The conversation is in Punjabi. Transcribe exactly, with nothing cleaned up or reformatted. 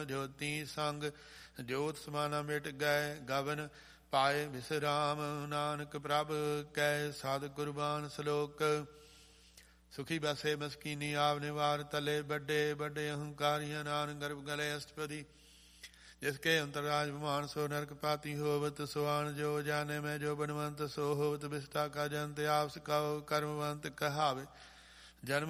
ਜੋਤੀ ਸੰਗ ਜੋਤ ਸਮਾਨਾ ਮਿਟ ਗਏ ਗਵਨ ਪਾਏ ਵਿਸਰਾਮ ਨਾਨਕ ਪ੍ਰਭ ਕੈ ਸਾਧ ਕੁਰਬਾਨ ਸਲੋਕ ਸੁਖੀ ਬਸੇ ਮਸਕੀਨੀ ਆਵ ਨਿਵਾਰ ਤਲੇ ਵੱਡੇ ਵੱਡੇ ਅਹੰਕਾਰੀਆਂ ਨਾਨ ਗਰਭ ਗਲੇ ਅਸ਼ਟਪਦੀ जिसके अंतराज विमान सो नरक पाती होवत सुहान जो जाने में जो बनवंत सो होवत विष्टा का जंत आपस कहो कर्मवंत कहावे जन्म